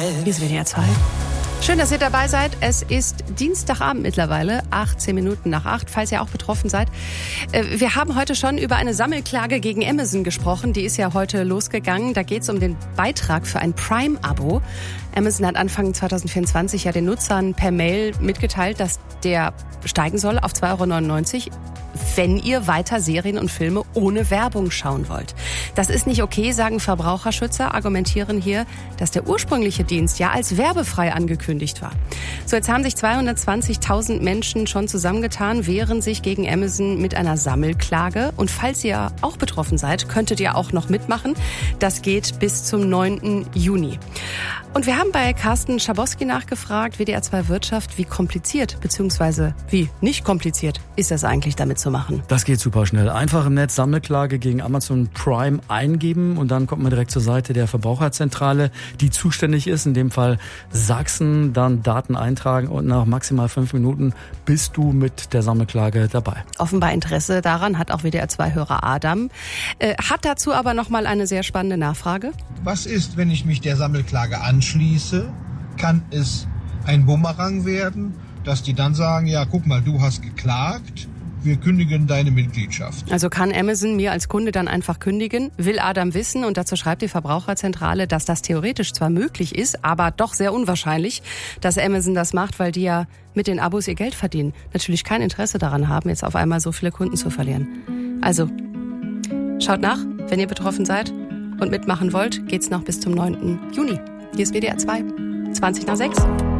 Hier ist WDR 2. Schön, dass ihr dabei seid. Es ist Dienstagabend mittlerweile, 18 Minuten nach 8, falls ihr auch betroffen seid. Wir haben heute schon über eine Sammelklage gegen Amazon gesprochen. Die ist ja heute losgegangen. Da geht es um den Beitrag für ein Prime-Abo. Amazon hat Anfang 2024 ja den Nutzern per Mail mitgeteilt, dass der steigen soll auf 2,99 €, wenn ihr weiter Serien und Filme ohne Werbung schauen wollt. Das ist nicht okay, sagen Verbraucherschützer, argumentieren hier, dass der ursprüngliche Dienst ja als werbefrei angekündigt war. So, jetzt haben sich 220.000 Menschen schon zusammengetan, wehren sich gegen Amazon mit einer Sammelklage. Und falls ihr auch betroffen seid, könntet ihr auch noch mitmachen. Das geht bis zum 9. Juni. Und wir haben bei Carsten Schabowski nachgefragt, WDR 2 Wirtschaft, wie kompliziert bzw. wie nicht kompliziert ist das eigentlich, damit zu machen? Das geht super schnell. Einfach im Netz Sammelklage gegen Amazon Prime eingeben und dann kommt man direkt zur Seite der Verbraucherzentrale, die zuständig ist, in dem Fall Sachsen, dann Daten eintragen und nach maximal 5 Minuten bist du mit der Sammelklage dabei. Offenbar Interesse daran hat auch WDR 2-Hörer Adam. Hat dazu aber nochmal eine sehr spannende Nachfrage. Was ist, wenn ich mich der Sammelklage anschließe? Kann es ein Bumerang werden, dass die dann sagen, ja, guck mal, du hast geklagt, wir kündigen deine Mitgliedschaft. Also kann Amazon mir als Kunde dann einfach kündigen? Will Adam wissen, und dazu schreibt die Verbraucherzentrale, dass das theoretisch zwar möglich ist, aber doch sehr unwahrscheinlich, dass Amazon das macht, weil die ja mit den Abos ihr Geld verdienen. Natürlich kein Interesse daran haben, jetzt auf einmal so viele Kunden zu verlieren. Also, schaut nach, wenn ihr betroffen seid und mitmachen wollt, geht's noch bis zum 9. Juni. Hier ist WDR 2, 20 nach 6.